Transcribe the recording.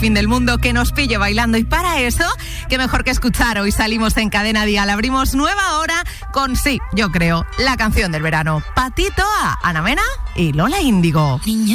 fin del mundo que nos pille bailando. Y para eso, qué mejor que escuchar. Hoy salimos en Cadena Dial. Abrimos nueva hora con, sí, yo creo, la canción del verano. Patito A, Ana Mena y Lola Índigo.